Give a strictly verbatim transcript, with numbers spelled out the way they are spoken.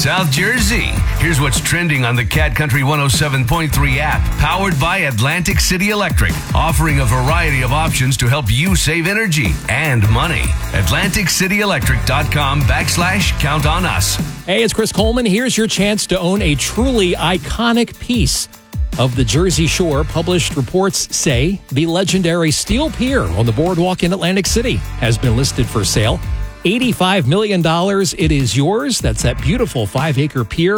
South Jersey. Here's what's trending on the Cat Country one oh seven point three app, powered by Atlantic City Electric, offering a variety of options to help you save energy and money. Atlantic City Electric dot com backslash count on us. Hey, it's Chris Coleman. Here's your chance to own a truly iconic piece of the Jersey Shore. Published reports say the legendary steel pier on the boardwalk in Atlantic City has been listed for sale. eighty-five million dollars. It is yours. That's that beautiful five-acre pier